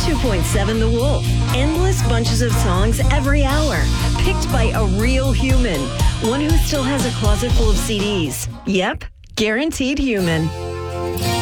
102.7 The Wolf. Endless bunches of songs every hour. Picked by a real human. One who still has a closet full of CDs. Yep, guaranteed human.